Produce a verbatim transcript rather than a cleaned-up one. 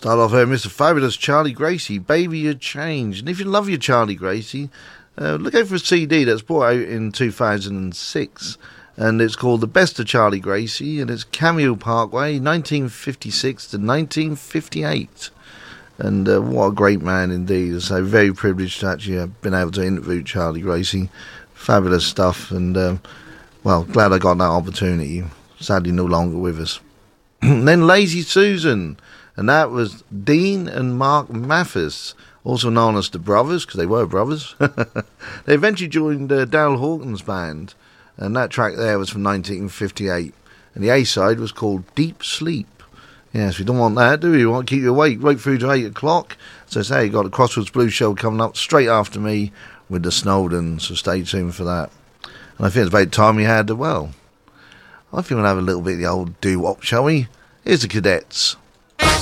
Start off here, Mister Fabulous Charlie Gracie, Baby You Changed. And if you love your Charlie Gracie, uh, look out for a C D that's brought out in two thousand six. And it's called The Best of Charlie Gracie, and it's Cameo Parkway, nineteen fifty-six to nineteen fifty-eight. And uh, what a great man indeed. So very privileged to actually have been able to interview Charlie Gracie. Fabulous stuff, and um, well, glad I got that opportunity. Sadly no longer with us. And then Lazy Susan, and that was Dean and Mark Mathis, also known as the Brothers, because they were brothers. They eventually joined uh, Daryl Hawkins' band, and that track there was from nineteen fifty-eight. And the A-side was called Deep Sleep. Yes, we don't want that, do we? We want to keep you awake right through to eight o'clock. So say, you got the Crossroads Blues show coming up straight after me with the Snowdens, so stay tuned for that. And I think it's about time we had, well, I think we'll have a little bit of the old doo-wop, shall we? Here's the Cadets.